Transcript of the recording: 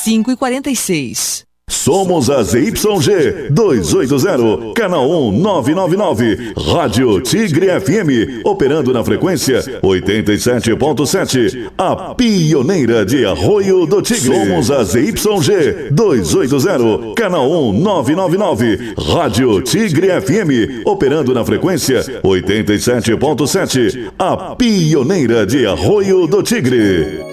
5h46. Somos a ZYG 280, canal 1999, Rádio Tigre FM, operando na frequência 87.7, a pioneira de Arroio do Tigre. Somos a ZYG 280, canal 1999, Rádio Tigre FM, operando na frequência 87.7, a pioneira de Arroio do Tigre.